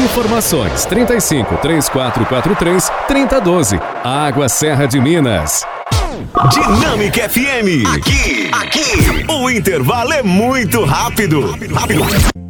Informações 35 3443 3012. Água Serra de Minas. Dinâmica FM. Aqui, o intervalo é muito rápido.